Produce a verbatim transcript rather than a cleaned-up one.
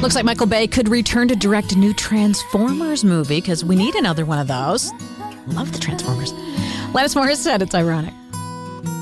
Looks like Michael Bay could return to direct a new Transformers movie because we need another one of those. Love the Transformers. Alanis Morissette, it's ironic.